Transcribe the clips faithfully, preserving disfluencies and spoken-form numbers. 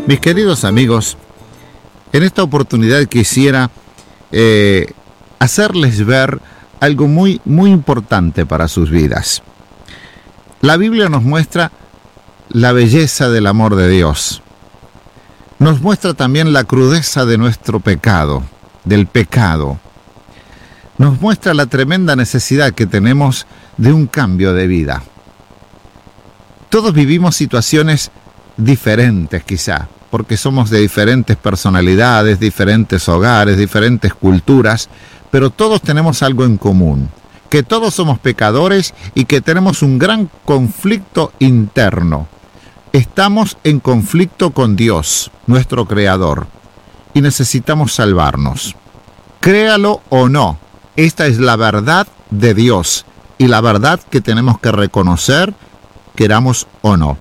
Mis queridos amigos, en esta oportunidad quisiera eh, hacerles ver algo muy, muy importante para sus vidas. La Biblia nos muestra la belleza del amor de Dios. Nos muestra también la crudeza de nuestro pecado, del pecado. Nos muestra la tremenda necesidad que tenemos de un cambio de vida. Todos vivimos situaciones diferentes quizá, porque somos de diferentes personalidades, diferentes hogares, diferentes culturas, pero todos tenemos algo en común, que todos somos pecadores y que tenemos un gran conflicto interno. Estamos en conflicto con Dios, nuestro Creador, y necesitamos salvarnos. Créalo o no, esta es la verdad de Dios y la verdad que tenemos que reconocer, queramos o no.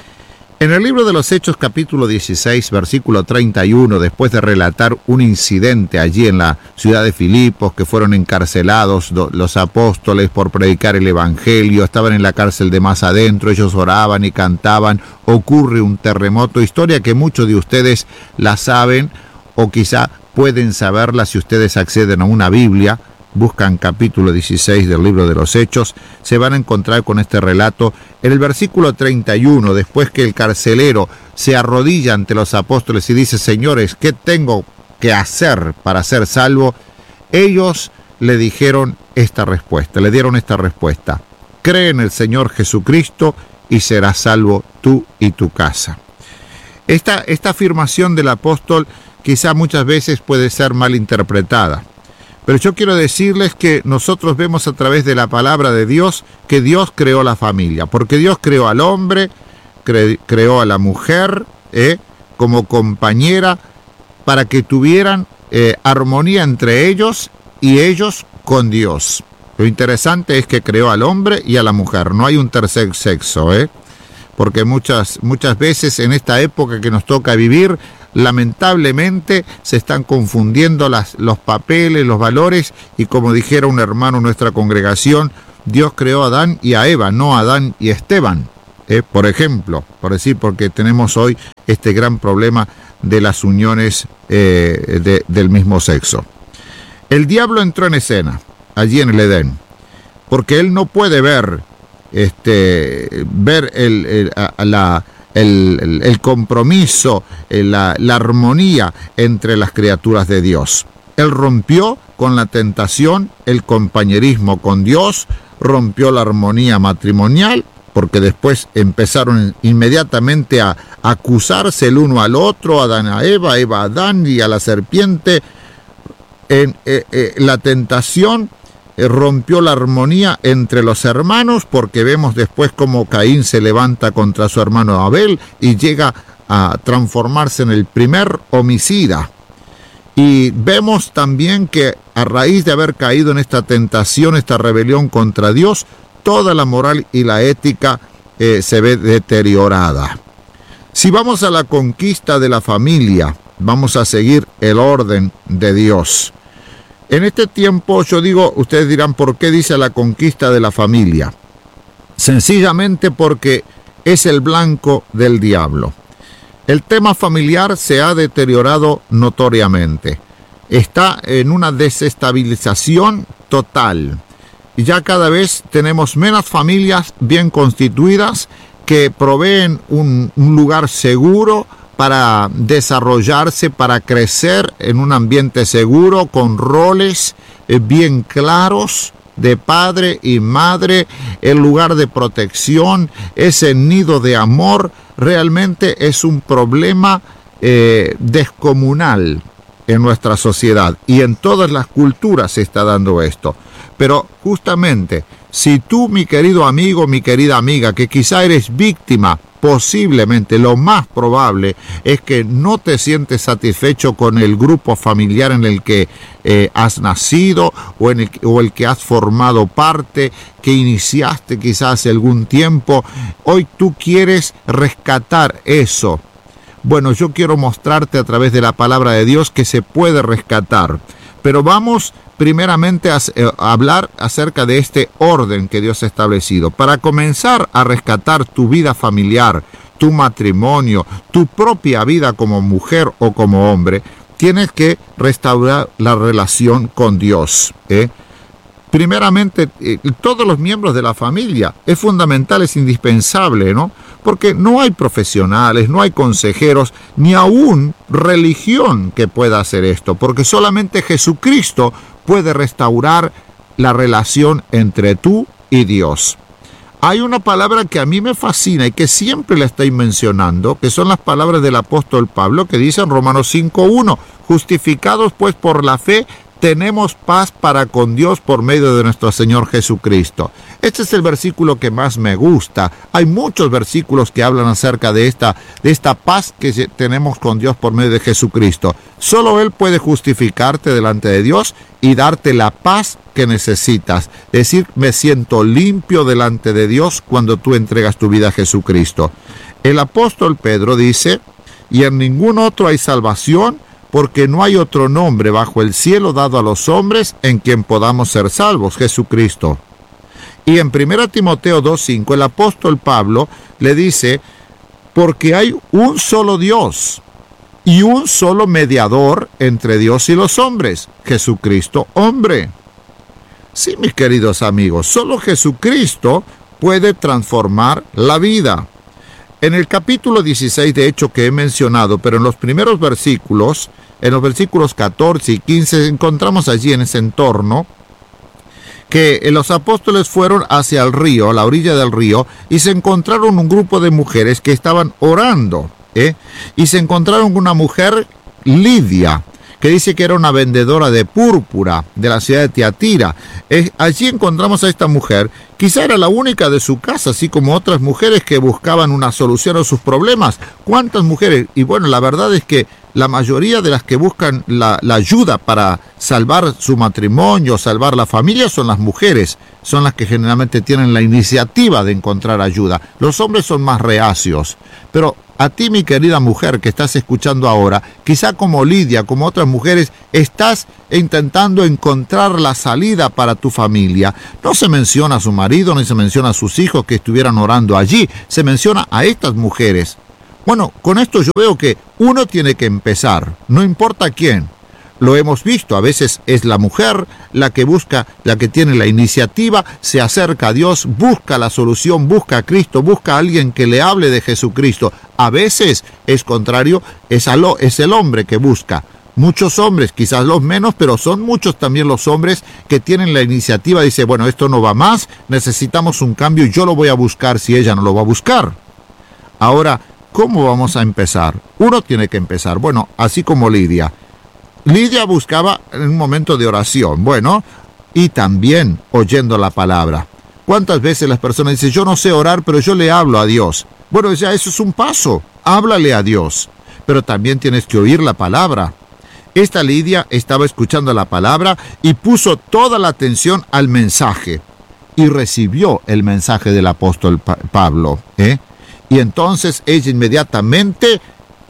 En el libro de los Hechos, capítulo dieciséis, versículo treinta y uno, después de relatar un incidente allí en la ciudad de Filipos, que fueron encarcelados los apóstoles por predicar el evangelio, estaban en la cárcel de más adentro, ellos oraban y cantaban, ocurre un terremoto, historia que muchos de ustedes la saben, o quizá pueden saberla si ustedes acceden a una Biblia, buscan capítulo dieciséis del libro de los Hechos, se van a encontrar con este relato. En el versículo treinta y uno, después que el carcelero se arrodilla ante los apóstoles y dice: señores, ¿qué tengo que hacer para ser salvo? Ellos le dijeron esta respuesta, le dieron esta respuesta: cree en el Señor Jesucristo y serás salvo tú y tu casa. Esta, esta afirmación del apóstol quizá muchas veces puede ser mal interpretada. Pero yo quiero decirles que nosotros vemos a través de la palabra de Dios que Dios creó la familia, porque Dios creó al hombre, cre- creó a la mujer eh, como compañera para que tuvieran eh, armonía entre ellos y ellos con Dios. Lo interesante es que creó al hombre y a la mujer, no hay un tercer sexo, ¿eh? porque muchas, muchas veces en esta época que nos toca vivir, lamentablemente se están confundiendo las, los papeles, los valores, y como dijera un hermano en nuestra congregación, Dios creó a Adán y a Eva, no a Adán y Esteban, eh, por ejemplo, por decir, porque tenemos hoy este gran problema de las uniones eh, de, del mismo sexo. El diablo entró en escena, allí en el Edén, porque él no puede ver, este, ver el, el, a, la... El, el, el compromiso, la, la armonía entre las criaturas de Dios. Él rompió con la tentación, el compañerismo con Dios, rompió la armonía matrimonial, porque después empezaron inmediatamente a acusarse el uno al otro, Adán a Eva, Eva a Adán y a la serpiente. En eh, eh, la tentación rompió la armonía entre los hermanos, porque vemos después cómo Caín se levanta contra su hermano Abel y llega a transformarse en el primer homicida. Y vemos también que a raíz de haber caído en esta tentación, esta rebelión contra Dios, toda la moral y la ética eh, se ve deteriorada. Si vamos a la conquista de la familia, vamos a seguir el orden de Dios. En este tiempo, yo digo, ustedes dirán, ¿por qué dice la conquista de la familia? Sencillamente porque es el blanco del diablo. El tema familiar se ha deteriorado notoriamente. Está en una desestabilización total. Y ya cada vez tenemos menos familias bien constituidas que proveen un, un lugar seguro para desarrollarse, para crecer en un ambiente seguro, con roles eh, bien claros de padre y madre, el lugar de protección, ese nido de amor. Realmente es un problema eh, descomunal en nuestra sociedad, y en todas las culturas se está dando esto. Pero justamente, si tú, mi querido amigo, mi querida amiga, que quizá eres víctima, posiblemente lo más probable es que no te sientes satisfecho con el grupo familiar en el que eh, has nacido o, en el, o el que has formado parte, que iniciaste quizás hace algún tiempo. Hoy tú quieres rescatar eso. Bueno, yo quiero mostrarte a través de la palabra de Dios que se puede rescatar. Pero vamos primeramente a, a hablar acerca de este orden que Dios ha establecido. Para comenzar a rescatar tu vida familiar, tu matrimonio, tu propia vida como mujer o como hombre, tienes que restaurar la relación con Dios, ¿eh? Primeramente, eh, todos los miembros de la familia. Es fundamental, es indispensable, ¿no? Porque no hay profesionales, no hay consejeros, ni aún religión que pueda hacer esto, porque solamente Jesucristo puede restaurar la relación entre tú y Dios. Hay una palabra que a mí me fascina y que siempre la estoy mencionando, que son las palabras del apóstol Pablo, que dice en Romanos cinco uno, justificados pues por la fe, tenemos paz para con Dios por medio de nuestro Señor Jesucristo. Este es el versículo que más me gusta. Hay muchos versículos que hablan acerca de esta, de esta paz que tenemos con Dios por medio de Jesucristo. Solo Él puede justificarte delante de Dios y darte la paz que necesitas. Es decir, me siento limpio delante de Dios cuando tú entregas tu vida a Jesucristo. El apóstol Pedro dice, y en ningún otro hay salvación, porque no hay otro nombre bajo el cielo dado a los hombres en quien podamos ser salvos, Jesucristo. Y en primera Timoteo dos cinco, el apóstol Pablo le dice, porque hay un solo Dios y un solo mediador entre Dios y los hombres, Jesucristo hombre. Sí, mis queridos amigos, solo Jesucristo puede transformar la vida. En el capítulo dieciséis, de hecho, que he mencionado, pero en los primeros versículos, en los versículos catorce y quince, encontramos allí en ese entorno que los apóstoles fueron hacia el río, a la orilla del río, y se encontraron un grupo de mujeres que estaban orando, ¿eh? Y se encontraron una mujer, Lidia, que dice que era una vendedora de púrpura de la ciudad de Tiatira. Eh, allí encontramos a esta mujer, quizá era la única de su casa, así como otras mujeres que buscaban una solución a sus problemas. ¿Cuántas mujeres? Y bueno, la verdad es que la mayoría de las que buscan la, la ayuda para salvar su matrimonio, salvar la familia, son las mujeres. Son las que generalmente tienen la iniciativa de encontrar ayuda. Los hombres son más reacios. Pero a ti, mi querida mujer, que estás escuchando ahora, quizá como Lidia, como otras mujeres, estás intentando encontrar la salida para tu familia. No se menciona a su marido, ni se menciona a sus hijos que estuvieran orando allí. Se menciona a estas mujeres. Bueno, con esto yo veo que uno tiene que empezar, no importa quién. Lo hemos visto, a veces es la mujer la que busca, la que tiene la iniciativa, se acerca a Dios, busca la solución, busca a Cristo, busca a alguien que le hable de Jesucristo. A veces es contrario, es, alo, es el hombre que busca. Muchos hombres, quizás los menos, pero son muchos también los hombres que tienen la iniciativa, dice, bueno, esto no va más, necesitamos un cambio y yo lo voy a buscar si ella no lo va a buscar. Ahora, ¿cómo vamos a empezar? Uno tiene que empezar, bueno, así como Lidia. Lidia buscaba en un momento de oración, bueno, y también oyendo la palabra. ¿Cuántas veces las personas dicen, yo no sé orar, pero yo le hablo a Dios? Bueno, ya eso es un paso, háblale a Dios, pero también tienes que oír la palabra. Esta Lidia estaba escuchando la palabra y puso toda la atención al mensaje, y recibió el mensaje del apóstol pa- Pablo, ¿eh? Y entonces ella inmediatamente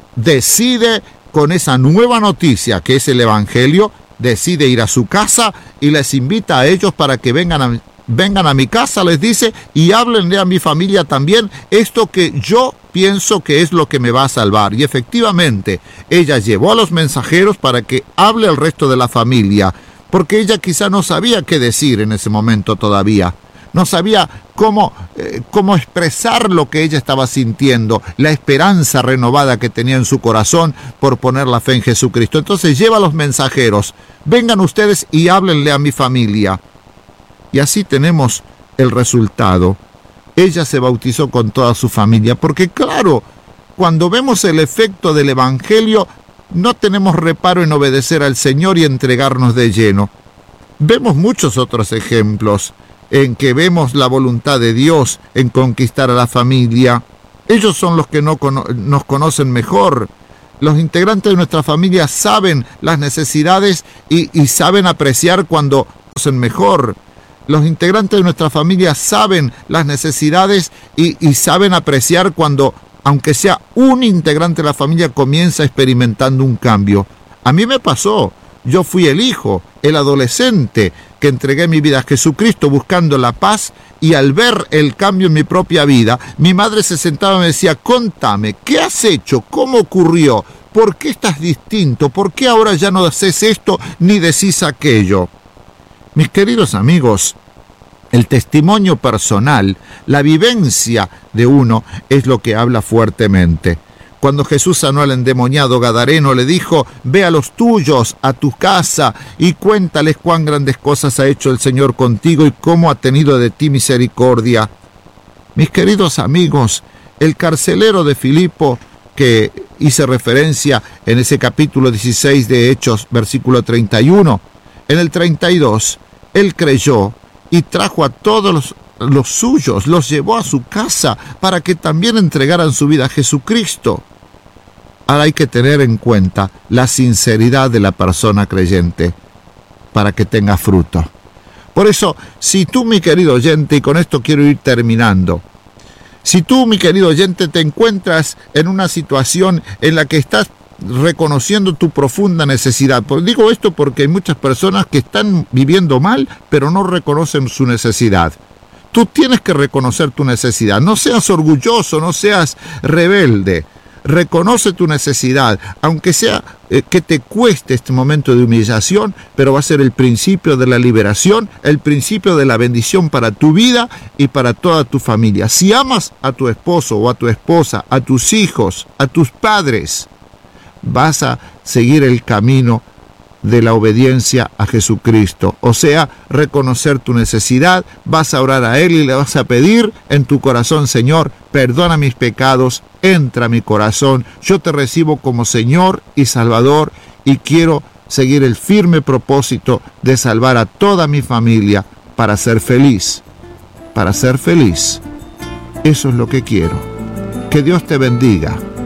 decide, con esa nueva noticia que es el Evangelio, decide ir a su casa y les invita a ellos para que vengan a, vengan a mi casa, les dice, y háblenle a mi familia también esto que yo pienso que es lo que me va a salvar. Y efectivamente, ella llevó a los mensajeros para que hable al resto de la familia, porque ella quizá no sabía qué decir en ese momento todavía. No sabía cómo, eh, cómo expresar lo que ella estaba sintiendo, la esperanza renovada que tenía en su corazón por poner la fe en Jesucristo. Entonces lleva a los mensajeros, vengan ustedes y háblenle a mi familia. Y así tenemos el resultado. Ella se bautizó con toda su familia, porque claro, cuando vemos el efecto del Evangelio, no tenemos reparo en obedecer al Señor y entregarnos de lleno. Vemos muchos otros ejemplos en que vemos la voluntad de Dios en conquistar a la familia. Ellos son los que no cono- nos conocen mejor. Los integrantes de nuestra familia saben las necesidades y, y saben apreciar cuando conocen mejor. Los integrantes de nuestra familia saben las necesidades y, y saben apreciar cuando, aunque sea un integrante de la familia, comienza experimentando un cambio. A mí me pasó. Yo fui el hijo, el adolescente, que entregué mi vida a Jesucristo buscando la paz, y al ver el cambio en mi propia vida, mi madre se sentaba y me decía, contame, ¿qué has hecho? ¿Cómo ocurrió? ¿Por qué estás distinto? ¿Por qué ahora ya no haces esto ni decís aquello? Mis queridos amigos, el testimonio personal, la vivencia de uno es lo que habla fuertemente. Cuando Jesús sanó al endemoniado gadareno, le dijo, ve a los tuyos, a tu casa, y cuéntales cuán grandes cosas ha hecho el Señor contigo y cómo ha tenido de ti misericordia. Mis queridos amigos, el carcelero de Filipo, que hice referencia en ese capítulo dieciséis de Hechos, versículo treinta y uno, en el treinta y dos, él creyó y trajo a todos los los suyos, los llevó a su casa para que también entregaran su vida a Jesucristo. Ahora hay que tener en cuenta la sinceridad de la persona creyente para que tenga fruto. Por eso, si tú, mi querido oyente, y con esto quiero ir terminando, si tú, mi querido oyente, te encuentras en una situación en la que estás reconociendo tu profunda necesidad. Pues digo esto porque hay muchas personas que están viviendo mal, pero no reconocen su necesidad. Tú tienes que reconocer tu necesidad. No seas orgulloso, no seas rebelde. Reconoce tu necesidad, aunque sea eh, que te cueste este momento de humillación, pero va a ser el principio de la liberación, el principio de la bendición para tu vida y para toda tu familia. Si amas a tu esposo o a tu esposa, a tus hijos, a tus padres, vas a seguir el camino de la obediencia a Jesucristo, o sea, reconocer tu necesidad, vas a orar a Él y le vas a pedir en tu corazón, Señor, perdona mis pecados, entra a mi corazón, yo te recibo como Señor y Salvador y quiero seguir el firme propósito de salvar a toda mi familia para ser feliz, para ser feliz. Eso es lo que quiero. Que Dios te bendiga.